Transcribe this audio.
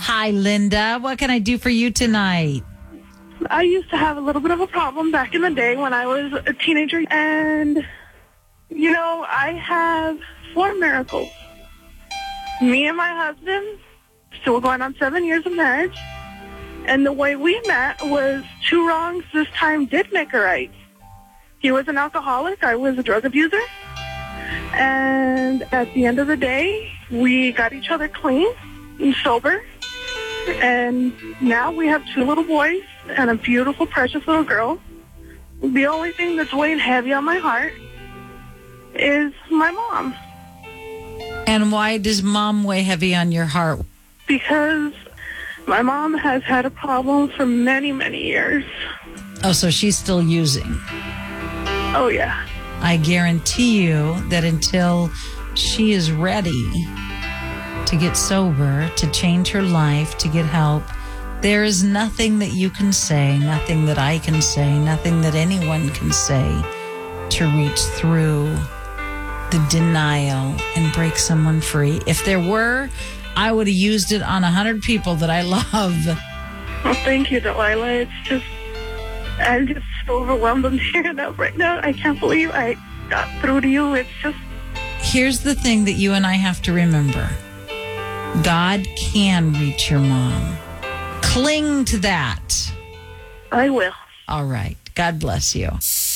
Hi, Linda. What can I do for you tonight? I used to have a little bit of a problem back in the day when I was a teenager. And, I have 4 miracles. Me and my husband, still going on 7 years of marriage. And the way we met was 2 wrongs this time did make a right. He was an alcoholic. I was a drug abuser. And at the end of the day, we got each other clean and sober. And now we have 2 little boys and a beautiful, precious little girl. The only thing that's weighing heavy on my heart is my mom. And why does mom weigh heavy on your heart? Because my mom has had a problem for many, many years. Oh, so she's still using. Oh, yeah. I guarantee you that until she is ready to get sober, to change her life, to get help, there is nothing that you can say, nothing that I can say, nothing that anyone can say to reach through the denial and break someone free. If there were, I would have used it on 100 people that I love. Well, thank you, Delilah. I'm just so overwhelmed. I'm tearing up right now. I can't believe I got through to you. It's just... Here's the thing that you and I have to remember. God can reach your mom. Cling to that. I will. All right. God bless you.